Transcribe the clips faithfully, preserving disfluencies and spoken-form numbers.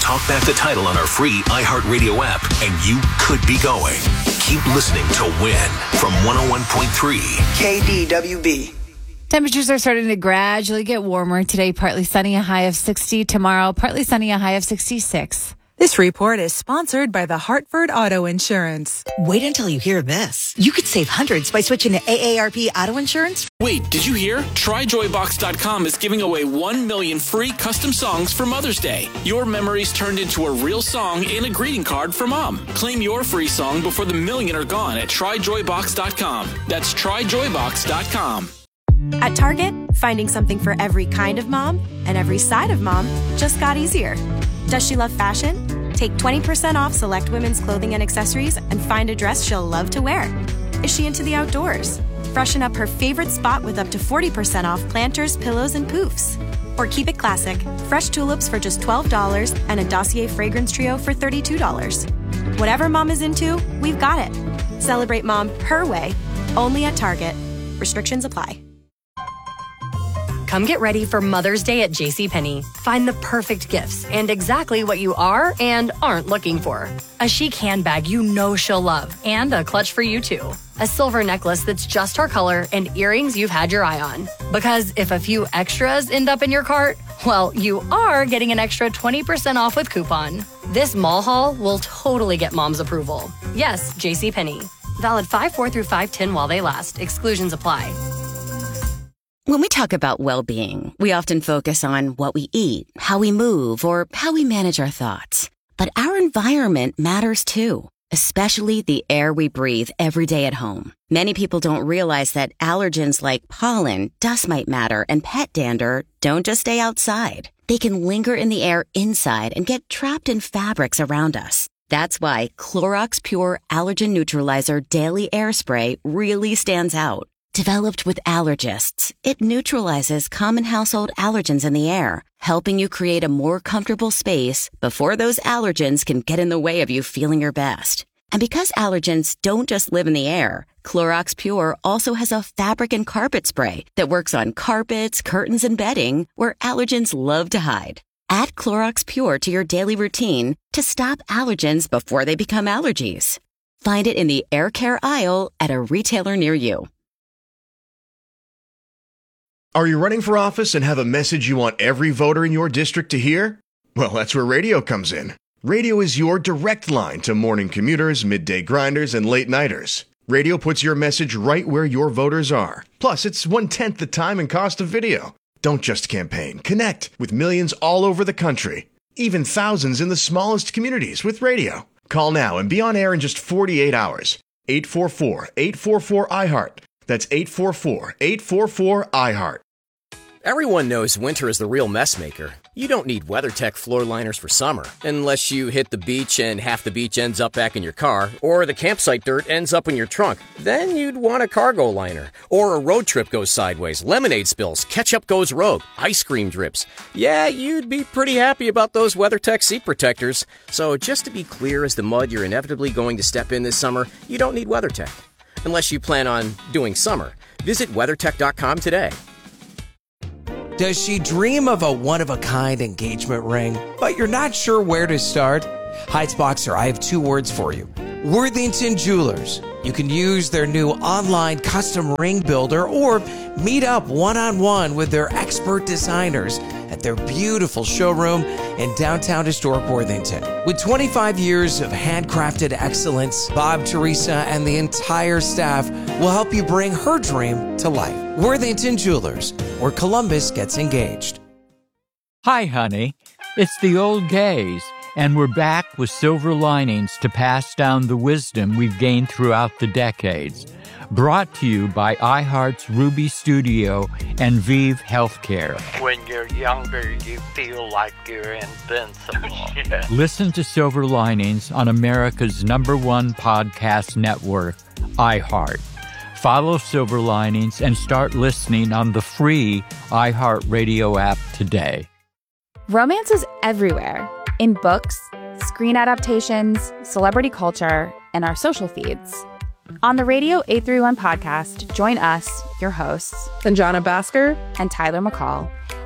talk back the title on our free iHeartRadio app, and you could be going. Keep listening to Win from one oh one point three K D W B. Temperatures are starting to gradually get warmer. Today, partly sunny, a high of sixty. Tomorrow, partly sunny, a high of sixty-six. This report is sponsored by the Hartford Auto Insurance. Wait until you hear this. You could save hundreds by switching to A A R P Auto Insurance. Wait, did you hear? Try Joy Box dot com is giving away one million free custom songs for Mother's Day. Your memories turned into a real song and a greeting card for Mom. Claim your free song before the million are gone at Try Joy Box dot com. That's Try Joy Box dot com. At Target, finding something for every kind of mom and every side of mom just got easier. Does she love fashion? Take twenty percent off select women's clothing and accessories and find a dress she'll love to wear. Is she into the outdoors? Freshen up her favorite spot with up to forty percent off planters, pillows, and poofs. Or keep it classic, fresh tulips for just twelve dollars and a Dossier fragrance trio for thirty-two dollars. Whatever mom is into, we've got it. Celebrate mom her way, only at Target. Restrictions apply. Come get ready for Mother's Day at JCPenney. Find the perfect gifts and exactly what you are and aren't looking for. A chic handbag you know she'll love and a clutch for you too. A silver necklace that's just her color and earrings you've had your eye on. Because if a few extras end up in your cart, well, you are getting an extra twenty percent off with coupon. This mall haul will totally get mom's approval. Yes, JCPenney. Valid five four through five ten while they last. Exclusions apply. When we talk about well-being, we often focus on what we eat, how we move, or how we manage our thoughts. But our environment matters too, especially the air we breathe every day at home. Many people don't realize that allergens like pollen, dust mite matter, and pet dander don't just stay outside. They can linger in the air inside and get trapped in fabrics around us. That's why Clorox Pure Allergen Neutralizer Daily Air Spray really stands out. Developed with allergists, it neutralizes common household allergens in the air, helping you create a more comfortable space before those allergens can get in the way of you feeling your best. And because allergens don't just live in the air, Clorox Pure also has a fabric and carpet spray that works on carpets, curtains, and bedding where allergens love to hide. Add Clorox Pure to your daily routine to stop allergens before they become allergies. Find it in the air care aisle at a retailer near you. Are you running for office and have a message you want every voter in your district to hear? Well, that's where radio comes in. Radio is your direct line to morning commuters, midday grinders, and late-nighters. Radio puts your message right where your voters are. Plus, it's one-tenth the time and cost of video. Don't just campaign. Connect with millions all over the country, even thousands in the smallest communities with radio. Call now and be on air in just forty-eight hours. eight four four, eight four four, I heart. That's eight four four, eight four four, I heart. Everyone knows winter is the real mess maker. You don't need WeatherTech floor liners for summer, unless you hit the beach and half the beach ends up back in your car, or the campsite dirt ends up in your trunk. Then you'd want a cargo liner. Or a road trip goes sideways, lemonade spills, ketchup goes rogue, ice cream drips. Yeah, you'd be pretty happy about those WeatherTech seat protectors. So just to be clear as the mud you're inevitably going to step in this summer, you don't need WeatherTech. Unless you plan on doing summer. Visit WeatherTech dot com today. Does she dream of a one-of-a-kind engagement ring, but you're not sure where to start? Heights Boxer, I have two words for you. Worthington Jewelers. You can use their new online custom ring builder or meet up one-on-one with their expert designers at their beautiful showroom in downtown historic Worthington. With twenty-five years of handcrafted excellence, Bob, Teresa, and the entire staff will help you bring her dream to life. Worthington Jewelers, where Columbus gets engaged. Hi, honey. It's the old gays, and we're back with silver linings to pass down the wisdom we've gained throughout the decades. Brought to you by iHeart's Ruby Studio and Vive Healthcare. When you're younger, you feel like you're invincible. Yeah. Listen to Silver Linings on America's number one podcast network, iHeart. Follow Silver Linings and start listening on the free iHeartRadio app today. Romance is everywhere. In books, screen adaptations, celebrity culture, and our social feeds. On the Radio eight thirty-one podcast, join us, your hosts, Sanjana Bhaskar and Tyler McCall,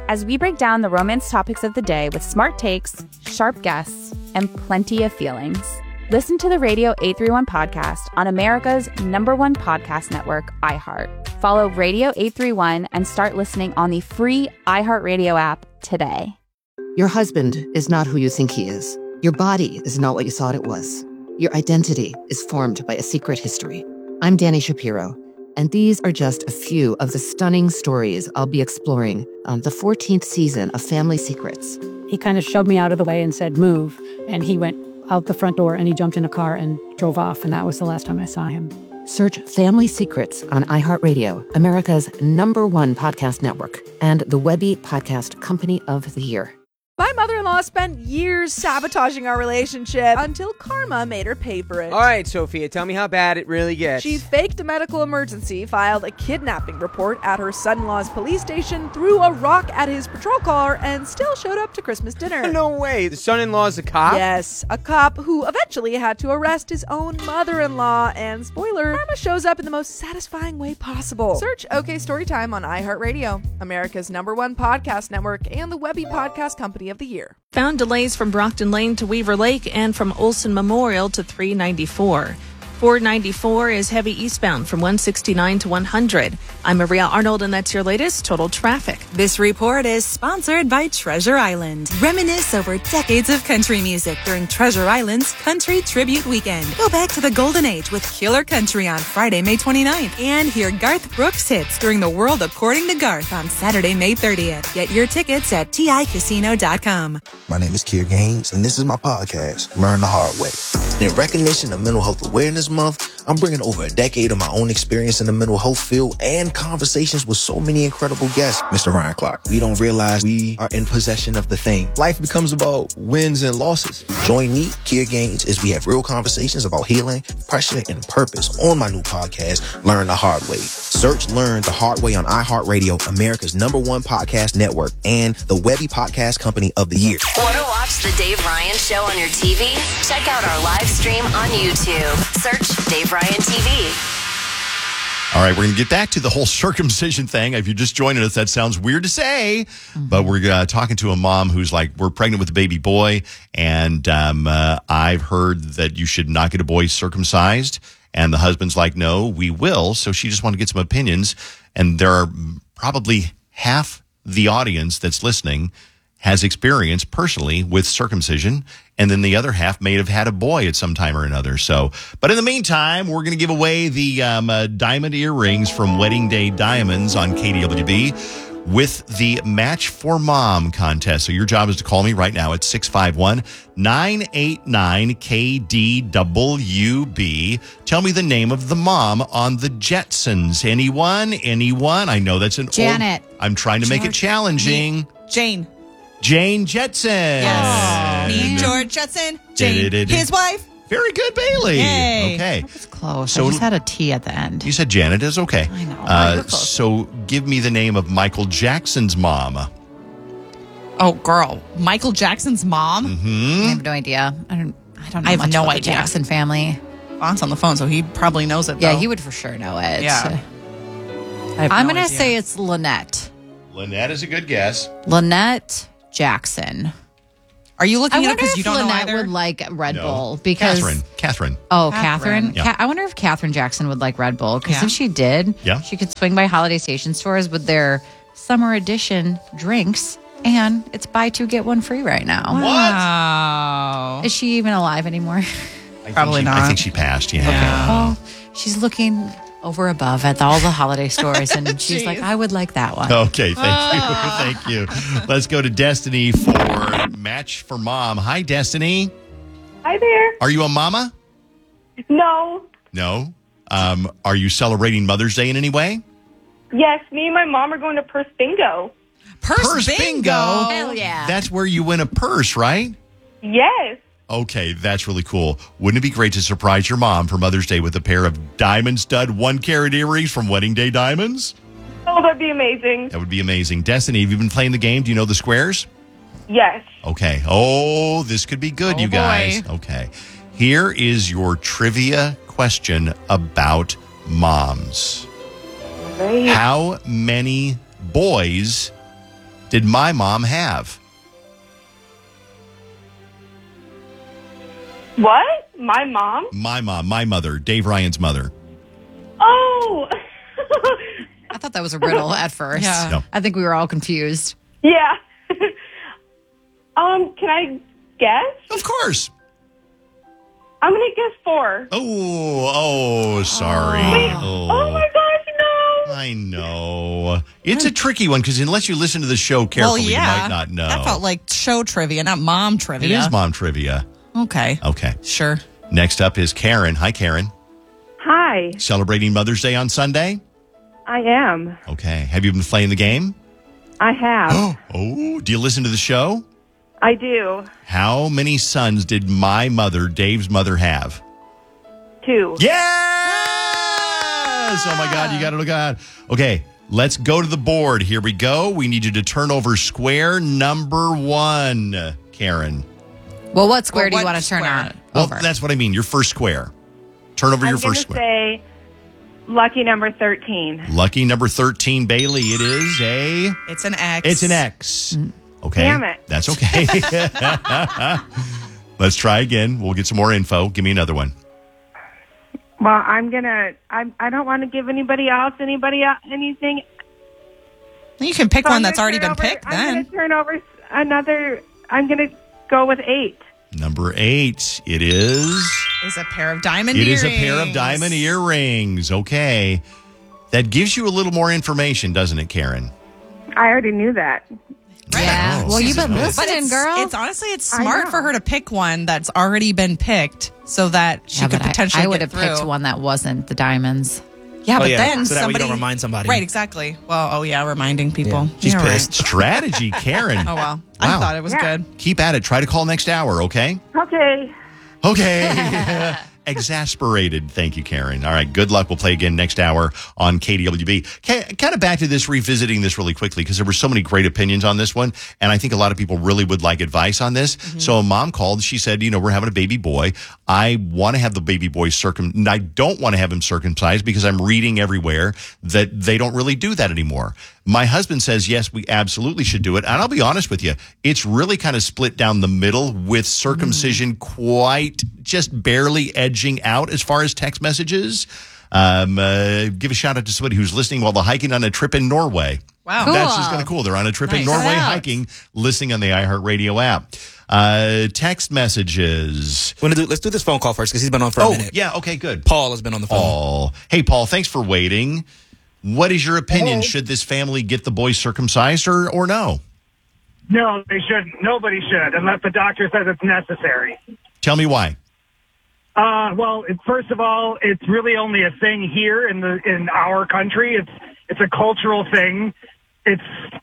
as we break down the romance topics of the day with smart takes, sharp guests, and plenty of feelings. Listen to the Radio eight thirty-one podcast on America's number one podcast network, iHeart. Follow Radio eight thirty-one and start listening on the free iHeartRadio app today. Your husband is not who you think he is. Your body is not what you thought it was. Your identity is formed by a secret history. I'm Danny Shapiro, and these are just a few of the stunning stories I'll be exploring on the fourteenth season of Family Secrets. He kind of shoved me out of the way and said, move. And he went out the front door and he jumped in a car and drove off. And that was the last time I saw him. Search Family Secrets on iHeartRadio, America's number one podcast network, and the Webby Podcast Company of the Year. My mother-in-law spent years sabotaging our relationship until karma made her pay for it. All right, Sophia, tell me how bad it really gets. She faked a medical emergency, filed a kidnapping report at her son-in-law's police station, threw a rock at his patrol car, and still showed up to Christmas dinner. No way. The son-in-law's a cop? Yes, a cop who eventually had to arrest his own mother-in-law. And spoiler, karma shows up in the most satisfying way possible. Search OK Storytime on iHeartRadio, America's number one podcast network, and the Webby Podcast Company of the Year. Found delays from Brockton Lane to Weaver Lake and from Olson Memorial to three ninety-four. four ninety-four is heavy eastbound from one sixty-nine to one hundred. I'm Maria Arnold, and that's your latest Total Traffic. This report is sponsored by Treasure Island. Reminisce over decades of country music during Treasure Island's Country Tribute Weekend. Go back to the golden age with Killer Country on Friday, May twenty-ninth. And hear Garth Brooks hits during The World According to Garth on Saturday, May thirtieth. Get your tickets at T I casino dot com. My name is Kier Gaines, and this is my podcast, Learn the Hard Way. In recognition of Mental Health Awareness Month, I'm bringing over a decade of my own experience in the mental health field and conversations with so many incredible guests. Mister Ryan Clark, we don't realize we are in possession of the thing. Life becomes about wins and losses. Join me, Kier Gaines, as we have real conversations about healing, pressure, and purpose on my new podcast, Learn the Hard Way. Search Learn the Hard Way on iHeartRadio, America's number one podcast network, and the Webby Podcast Company of the Year. Want to watch the Dave Ryan Show on your T V? Check out our live stream on YouTube. Search Dave Ryan T V. All right, we're going to get back to the whole circumcision thing. If you're just joining us, that sounds weird to say, mm-hmm. but we're uh, talking to a mom who's like, we're pregnant with a baby boy, and um, uh, I've heard that you should not get a boy circumcised, and the husband's like, no, we will, so she just wanted to get some opinions, and there are probably half the audience that's listening has experience personally with circumcision, and then the other half may have had a boy at some time or another. So, but in the meantime, we're going to give away the um, uh, diamond earrings from Wedding Day Diamonds on K D W B with the Match for Mom contest. So your job is to call me right now at six five one, nine eight nine, K D W B. Tell me the name of the mom on the Jetsons. Anyone? Anyone? I know that's an Janet. Old, I'm trying to George, make it challenging. Jane. Jane Jetson. Yes. Me, George Jetson. Jane, his wife. Very good, Bailey. Yay. Okay. That was close. So, I just had a T at the end. You said Janet is okay. I know. Uh, so give me the name of Michael Jackson's mom. Oh, girl. Michael Jackson's mom? Mm-hmm. I have no idea. I don't I don't know I have much no about idea. the Jackson family. Bon's on the phone, so he probably knows it, though. Yeah, he would for sure know it. Yeah. I'm no going to idea. say it's Lynette. Lynette is a good guess. Lynette Jackson. Are you looking I at it wonder because if you don't Lynette know either? would like Red No. Bull because Catherine. Catherine. Oh, Catherine. Catherine. Yeah. Ca- I wonder if Catherine Jackson would like Red Bull because Yeah. if she did, Yeah. she could swing by Holiday Station stores with their summer edition drinks, and it's buy two get one free right now. Wow. Is she even alive anymore? I Probably think she, not. I think she passed, yeah. Yeah. Oh, she's looking over above at all the holiday stores, and she's like, I would like that one. Okay, thank you. Thank you. Let's go to Destiny for Match for Mom. Hi, Destiny. Hi there. Are you a mama? No. No. Um, are you celebrating Mother's Day in any way? Yes, me and my mom are going to Purse Bingo. Purse, Purse bingo. bingo. Hell yeah. That's where you win a purse, right? Yes. Okay, that's really cool. Wouldn't it be great to surprise your mom for Mother's Day with a pair of diamond stud one carat earrings from Wedding Day Diamonds? Oh, that'd be amazing. That would be amazing. Destiny, have you been playing the game? Do you know the squares? Yes. Okay. Oh, this could be good, Oh, you guys. boy. Okay. Here is your trivia question about moms. Great. How many boys did my mom have? What? My mom? My mom, my mother, Dave Ryan's mother. Oh! I thought that was a riddle at first. Yeah. No. I think we were all confused. Yeah. um, can I guess? Of course. I'm going to guess four. Oh, oh, sorry. Oh. oh my gosh, no. I know. It's a tricky one because unless you listen to the show carefully, well, yeah. you might not know. That felt like show trivia, not mom trivia. It is mom trivia. Okay. Okay. Sure. Next up is Karen. Hi, Karen. Hi. Celebrating Mother's Day on Sunday? I am. Okay. Have you been playing the game? I have. Oh, do you listen to the show? I do. How many sons did my mother, Dave's mother, have? Two. Yes! Oh, my God. You got it. Oh, God. Okay. Let's go to the board. Here we go. We need you to turn over square number one, Karen. Well, what square well, do you what want to turn square? on? Well, over? that's what I mean. Your first square. Turn over I'm your first gonna square. say lucky number thirteen. Lucky number thirteen, Bailey. It is a... It's an X. It's an X. Okay. Damn it. That's okay. Let's try again. We'll get some more info. Give me another one. Well, I'm gonna. I I don't want to give anybody else anybody else anything. You can pick So one I'm that's gonna already turn been over- picked I'm then. going to turn over another. I'm going to go with eight. Number eight. It is... Is a pair of diamond It earrings. is a pair of diamond earrings. Okay. That gives you a little more information, doesn't it, Karen? I already knew that. Yeah. Oh, well, you've been Susan. But listening, it's, girl. it's honestly, it's I smart know. for her to pick one that's already been picked so that she Yeah, could but I- potentially I, would get have picked through. one that wasn't the diamonds. Yeah, Oh, but yeah. then So that way you somebody don't remind somebody. Right, exactly. Well, oh yeah, reminding people. Yeah. She's You're pissed. Strategy, Karen. Right. Oh well, Wow. I thought it was Yeah. good. Keep at it. Try to call next hour, okay? Okay. Okay. Exasperated. Thank you, Karen. All right. Good luck. We'll play again next hour on K D W B. K- kind of back to this, revisiting this really quickly, because there were so many great opinions on this one. And I think a lot of people really would like advice on this. Mm-hmm. So a mom called. She said, you know, we're having a baby boy. I want to have the baby boy circum. I don't want to have him circumcised because I'm reading everywhere that they don't really do that anymore. My husband says, yes, we absolutely should do it. And I'll be honest with you, it's really kind of split down the middle with circumcision mm. quite just barely edging out as far as text messages. Um, uh, give a shout out to somebody who's listening while they're hiking on a trip in Norway. Wow. Cool. That's just kind of cool. They're on a trip nice. in Norway hiking, listening on the iHeartRadio app. Uh, text messages. Do, let's do this phone call first because he's been on for oh, a minute. Yeah, okay, good. Paul has been on the phone. Paul. Hey, Paul, thanks for waiting. What is your opinion? Hello. Should this family get the boy circumcised or, or no? No, they shouldn't. Nobody should, unless the doctor says it's necessary. Tell me why. Uh, well, it, first of all, it's really only a thing here in the in our country. It's it's a cultural thing. It's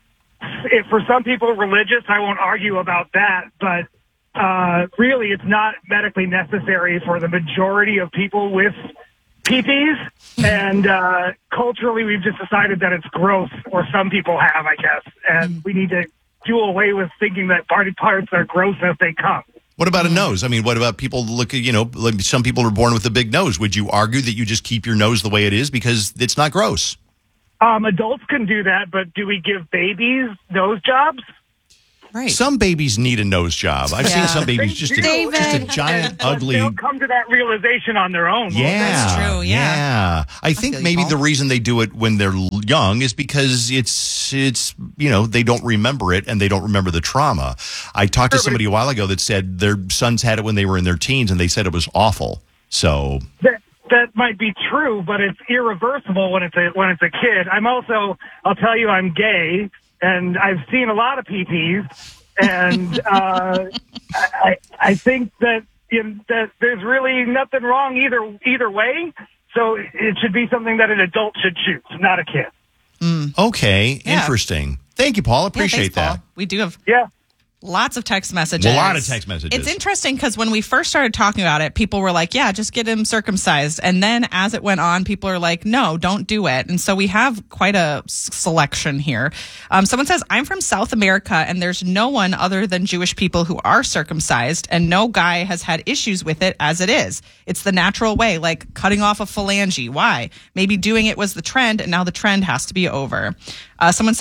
it, for some people religious. I won't argue about that, but uh, really, it's not medically necessary for the majority of people with P Ps, and uh, culturally, we've just decided that it's gross, or some people have, I guess, and we need to do away with thinking that body parts are gross as they come. What about a nose? I mean, what about people look at, you know, like some people are born with a big nose. Would you argue that you just keep your nose the way it is because it's not gross? Um, adults can do that, but do we give babies nose jobs? Right. Some babies need a nose job. I've Yeah. seen some babies just a, just a giant, ugly. They'll come to that realization on their own. Yeah, that's true. Yeah, yeah. I think I maybe you, the reason they do it when they're young is because it's it's you know they don't remember it and they don't remember the trauma. I talked to somebody a while ago that said their sons had it when they were in their teens and they said it was awful. So that that might be true, but it's irreversible when it's a when it's a kid. I'm also I'll tell you I'm gay. And I've seen a lot of P Ps, and uh, I, I think that you know, that there's really nothing wrong either either way. So it should be something that an adult should choose, not a kid. Mm. Okay, Yeah. interesting. Thank you, Paul. Appreciate yeah, thanks, that. Paul. We do have yeah. lots of text messages. A lot of text messages. It's interesting because when we first started talking about it, people were like, yeah, just get him circumcised. And then as it went on, people are like, no, don't do it. And so we have quite a s- selection here. Um, someone says, I'm from South America and there's no one other than Jewish people who are circumcised and no guy has had issues with it as it is. It's the natural way, like cutting off a phalange. Why? Maybe doing it was the trend and now the trend has to be over. Uh, someone says,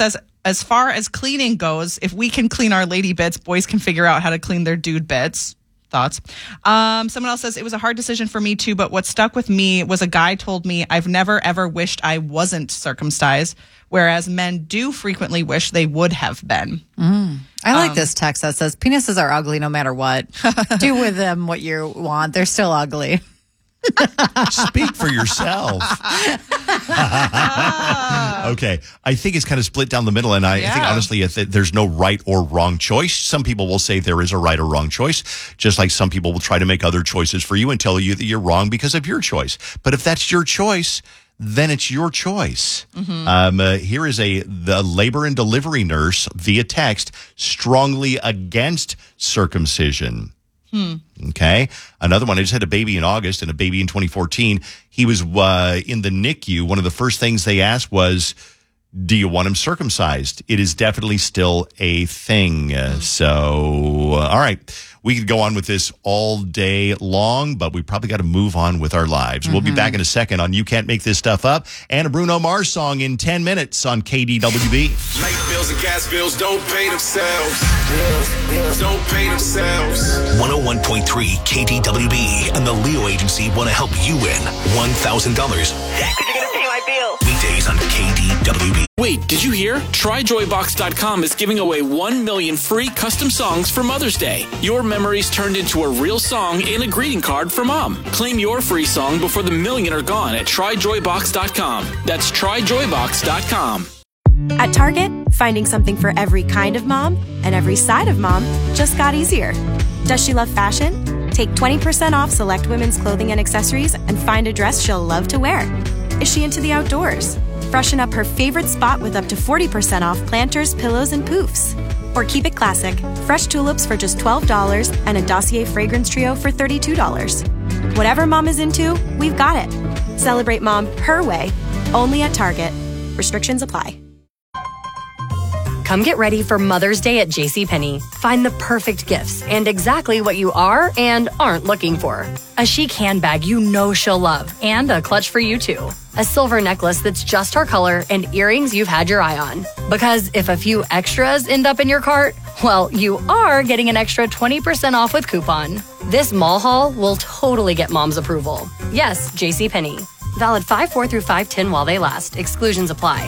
as far as cleaning goes, if we can clean our lady bits, boys can figure out how to clean their dude bits. Thoughts? Um, someone else says, it was a hard decision for me too, but what stuck with me was a guy told me I've never ever wished I wasn't circumcised, whereas men do frequently wish they would have been. Mm. I like Um, this text that says penises are ugly no matter what. Do with them what you want. They're still ugly. Speak for yourself. Okay. I think it's kind of split down the middle. And I, I think, Yeah. honestly, if it- there's no right or wrong choice. Some people will say there is a right or wrong choice, just like some people will try to make other choices for you and tell you that you're wrong because of your choice. But if that's your choice, then it's your choice. Mhm. Um, uh, here is a the labor and delivery nurse via text strongly against circumcision. Hmm. Okay. Another one, I just had a baby in August and a baby in twenty fourteen. He was uh, in the N I C U. One of the first things they asked was, do you want him circumcised? It is definitely still a thing. Uh, so, uh, all right. We could go on with this all day long, but we probably got to move on with our lives. We'll be back in a second on You Can't Make This Stuff Up and a Bruno Mars song in ten minutes on K D W B. Light bills and gas bills don't pay themselves. Don't pay themselves. one oh one point three K D W B and the Leo Agency want to help you win one thousand dollars. You're gonna pay my bill. Weekdays on K D W B. Wait, did you hear? Try joy box dot com is giving away one million free custom songs for Mother's Day. Your memories turned into a real song and a greeting card for Mom. Claim your free song before the million are gone at try joy box dot com. That's try joy box dot com. At Target, finding something for every kind of mom and every side of mom just got easier. Does she love fashion? Take twenty percent off select women's clothing and accessories and find a dress she'll love to wear. Is she into the outdoors? Freshen up her favorite spot with up to forty percent off planters, pillows, and poofs. Or keep it classic, fresh tulips for just twelve dollars and a Dossier fragrance trio for thirty-two dollars. Whatever mom is into, we've got it. Celebrate mom her way, only at Target. Restrictions apply. Come get ready for Mother's Day at JCPenney. Find the perfect gifts and exactly what you are and aren't looking for. A chic handbag you know she'll love and a clutch for you too. A silver necklace that's just her color and earrings you've had your eye on. Because if a few extras end up in your cart, well, you are getting an extra twenty percent off with coupon. This mall haul will totally get mom's approval. Yes, JCPenney. Valid five four through five ten while they last. Exclusions apply.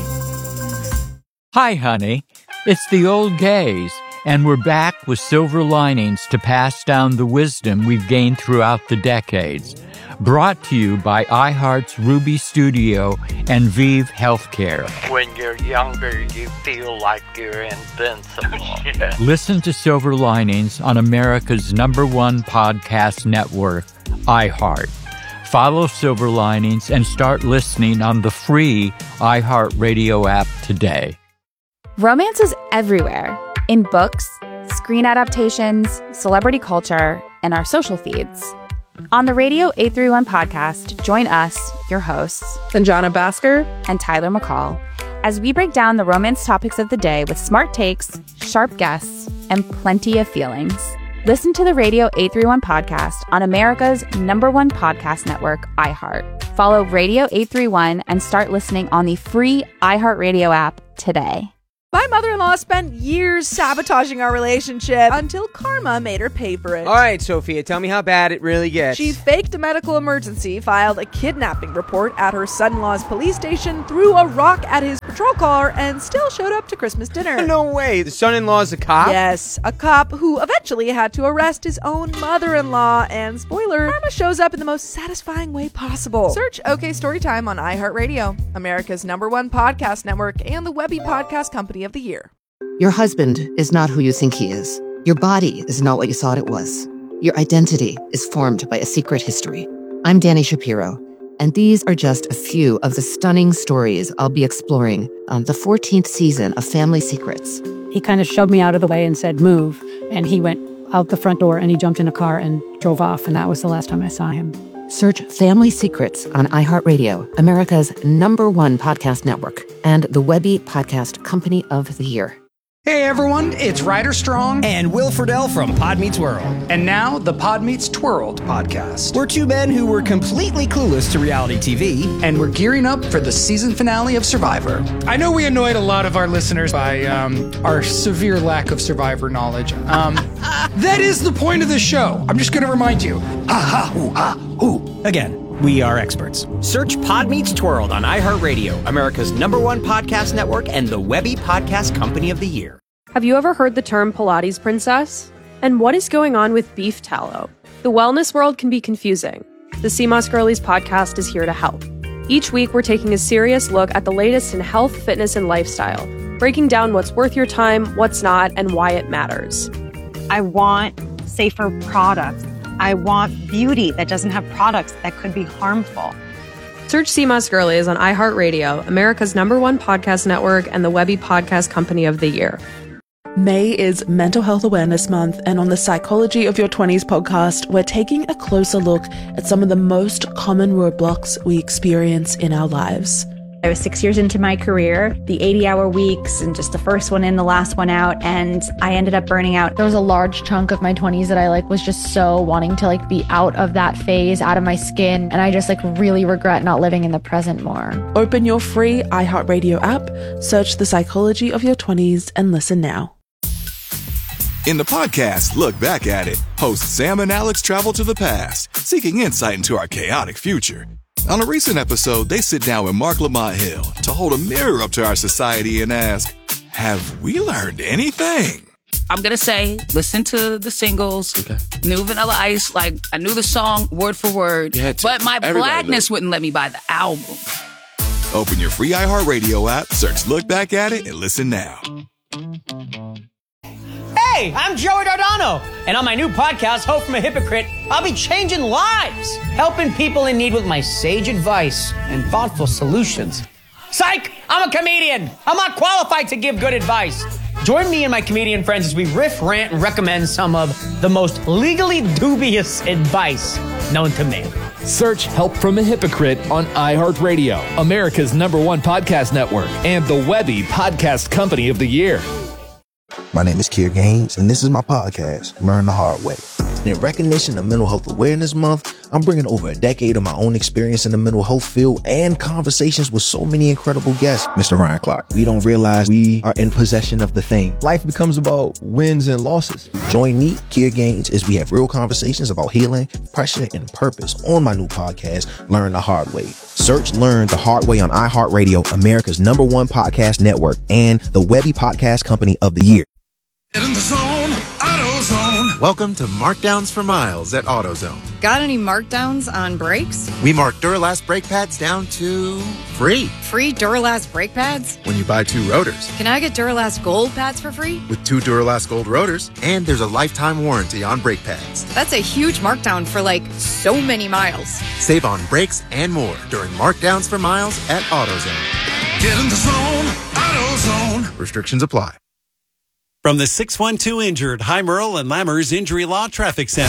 Hi, honey. It's the old gays, and we're back with silver linings to pass down the wisdom we've gained throughout the decades. Brought to you by iHeart's Ruby Studio and Vive Healthcare. When you're younger, you feel like you're invincible. Yeah. Listen to Silver Linings on America's number one podcast network, iHeart. Follow Silver Linings and start listening on the free iHeartRadio app today. Romance is everywhere, in books, screen adaptations, celebrity culture, and our social feeds. On the Radio eight thirty-one podcast, join us, your hosts, Sanjana Bhaskar and Tyler McCall, as we break down the romance topics of the day with smart takes, sharp guests, and plenty of feelings. Listen to the Radio eight thirty-one podcast on America's number one podcast network, iHeart. Follow Radio eight thirty-one and start listening on the free iHeartRadio app today. My mother-in-law spent years sabotaging our relationship until karma made her pay for it. All right, Sophia, tell me how bad it really gets. She faked a medical emergency, filed a kidnapping report at her son-in-law's police station, threw a rock at his patrol car, and still showed up to Christmas dinner. No way. The son-in-law's a cop? Yes, a cop who eventually had to arrest his own mother-in-law. And spoiler, karma shows up in the most satisfying way possible. Search OK Storytime on iHeartRadio, America's number one podcast network, and the Webby Podcast Company of the Year. Your husband is not who you think he is. Your body is not what you thought it was. Your identity is formed by a secret history. I'm Danny Shapiro, and these are just a few of the stunning stories I'll be exploring on the fourteenth season of Family Secrets. He kind of shoved me out of the way and said, move. And he went out the front door and he jumped in a car and drove off. And that was the last time I saw him. Search Family Secrets on iHeartRadio, America's number one podcast network, and the Webby Podcast Company of the Year. Hey everyone, it's Ryder Strong and Will Friedle from Pod Meets World. And now the Pod Meets Twirled podcast. We're two men who were completely clueless to reality T V. And we're gearing up for the season finale of Survivor. I know we annoyed a lot of our listeners by um, our severe lack of Survivor knowledge. Um, that is the point of the show. I'm just going to remind you. Ah, ha, ooh, ah, ooh. Again. We are experts. Search Pod Meets Twirled on iHeartRadio, America's number one podcast network and the Webby Podcast Company of the Year. Have you ever heard the term Pilates princess? And what is going on with beef tallow? The wellness world can be confusing. The C M O S Girlies podcast is here to help. Each week, we're taking a serious look at the latest in health, fitness, and lifestyle, breaking down what's worth your time, what's not, and why it matters. I want safer products. I want beauty that doesn't have products that could be harmful. Search C M O S Girlies on iHeartRadio, America's number one podcast network and the Webby Podcast Company of the Year. May is Mental Health Awareness Month, and on the Psychology of Your twenties podcast, we're taking a closer look at some of the most common roadblocks we experience in our lives. I was six years into my career, the eighty-hour weeks, and just the first one in, the last one out, and I ended up burning out. There was a large chunk of my twenties that I like was just so wanting to like be out of that phase, out of my skin, and I just like really regret not living in the present more. Open your free iHeartRadio app, search The Psychology of Your twenties, and listen now. In the podcast, Look Back at It, hosts Sam and Alex travel to the past, seeking insight into our chaotic future. On a recent episode, they sit down with Mark Lamont Hill to hold a mirror up to our society and ask, have we learned anything? I'm going to say, listen to the singles, okay. New Vanilla Ice, like, I knew the song word for word, but my blackness wouldn't let me buy the album. Open your free iHeartRadio app, search Look Back at It, and listen now. Hey, I'm Joey Dardano, and on my new podcast, Hope from a Hypocrite, I'll be changing lives, helping people in need with my sage advice and thoughtful solutions. Psych! I'm a comedian. I'm not qualified to give good advice. Join me and my comedian friends as we riff, rant, and recommend some of the most legally dubious advice known to man. Search Help from a Hypocrite on iHeartRadio, America's number one podcast network, and the Webby Podcast Company of the Year. My name is Kier Gaines, and this is my podcast, Learn the Hard Way. And in recognition of Mental Health Awareness Month, I'm bringing over a decade of my own experience in the mental health field and conversations with so many incredible guests. Mister Ryan Clark, we don't realize we are in possession of the thing. Life becomes about wins and losses. Join me, Kier Gaines, as we have real conversations about healing, pressure, and purpose on my new podcast, Learn the Hard Way. Search Learn the Hard Way on iHeartRadio, America's number one podcast network, and the Webby Podcast Company of the Year. Get in the zone, AutoZone. Welcome to Markdowns for Miles at AutoZone. Got any markdowns on brakes? We mark Duralast brake pads down to free. Free Duralast brake pads? When you buy two rotors. Can I get Duralast Gold pads for free? With two Duralast Gold rotors, and there's a lifetime warranty on brake pads. That's a huge markdown for like so many miles. Save on brakes and more during Markdowns for Miles at AutoZone. Get in the zone, AutoZone. Restrictions apply. From the six one two Injured, High Merle and Lammers Injury Law Traffic Center.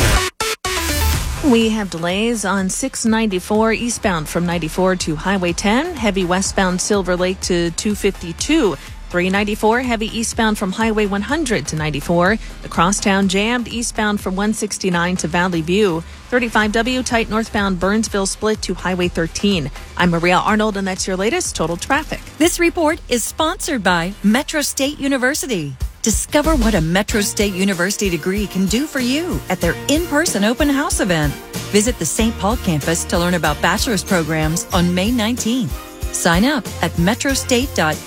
We have delays on six ninety-four eastbound from ninety-four to Highway ten, heavy westbound Silver Lake to two fifty-two, three ninety-four heavy eastbound from Highway one hundred to ninety-four, the crosstown jammed eastbound from one sixty-nine to Valley View, thirty-five W tight northbound Burnsville split to Highway thirteen. I'm Maria Arnold, and that's your latest total traffic. This report is sponsored by Metro State University. Discover what a Metro State University degree can do for you at their in-person open house event. Visit the Saint Paul campus to learn about bachelor's programs on May nineteenth. Sign up at metrostate dot